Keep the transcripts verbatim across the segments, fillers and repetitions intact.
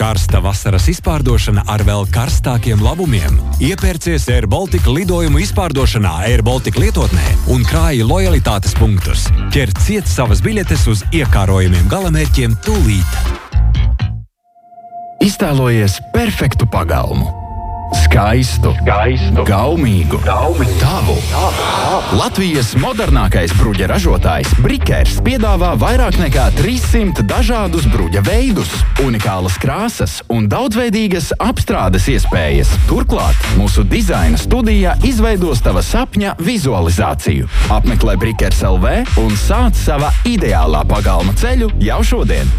Karsta vasaras izpārdošana ar vēl karstākiem labumiem. Iepērcies Air Baltica lidojumu izpārdošanā Air Baltica lietotnē un krāji lojalitātes punktus. Ķer ciet savas biļetes uz iekārojumiem galamērķiem tūlīt. Iztēlojies perfektu pagalmu. Skaistu, skaistu, gaumīgu, gaumīgu, tavu. Latvijas modernākais bruģa ražotājs Brikers piedāvā vairāk nekā trīssimt dažādus bruģa veidus, unikālas krāsas un daudzveidīgas apstrādes iespējas. Turklāt mūsu dizaina studijā izveidos tava sapņa vizualizāciju. Apmeklē Brikers L V un sāc sava ideālā pagalma ceļu jau šodien.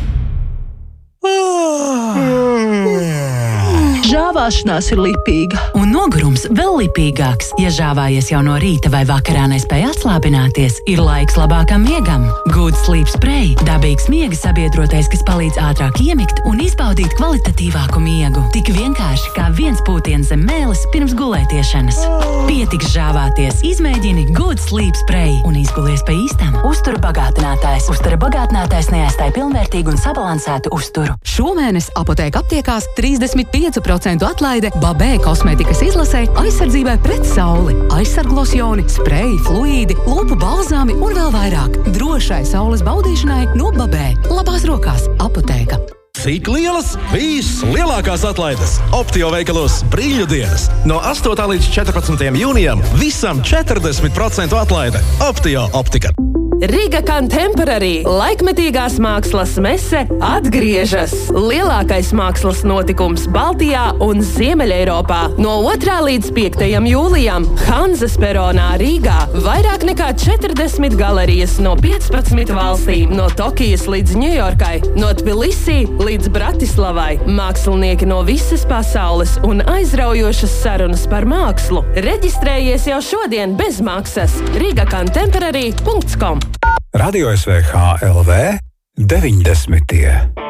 Žāvāšanās ir lipīga. Un nogurums vēl lipīgāks. Ja žāvājies jau no rīta vai vakarā nespēj atslābināties, ir laiks labākam miegam. Good Sleep Spray – dabīgs miega sabiedrotais, kas palīdz ātrāk iemigt un izbaudīt kvalitatīvāku miegu. Tik vienkārši kā viens pūtiens zem mēles pirms gulētiešanas. Pietiks žāvāties, izmēģini Good Sleep Spray un izgulies pa īstam. Uztura bagātinātājs. Uztura bagātinātājs neaizstāj pilnvērtīgu un sabalansētu uzturu. Šomēnes Apoteka aptiekās trīsdesmit pieci procenti atlaide Babē kosmētikas izlasē aizsardzībai pret sauli. Aizsarglosjoni, spreji, fluīdi, lūpu balzāmi un vēl vairāk. Drošai saules baudīšanai no Babē. Labās rokās Apoteka. Cik lielas? Vislielākās atlaides Optio veikalos brīļu dienas. No astotā līdz četrpadsmitajam jūnijam visam četrdesmit procentu atlaide. Optio optika. Riga Contemporary laikmetīgās mākslas mese atgriežas. Lielākais mākslas notikums Baltijā un Ziemeļeiropā. No otrā līdz piektajam jūlijam Hanzas peronā Rīgā. Vairāk nekā četrdesmit galerijas no piecpadsmit valstīm. No Tokijas līdz Ņujorkai, no Tbilisī līdz Bratislavai. Mākslinieki no visas pasaules un aizraujošas sarunas par mākslu. Reģistrējies jau šodien bez maksas. riga contemporary punkts com. Radio S V H L V deviņdesmitie.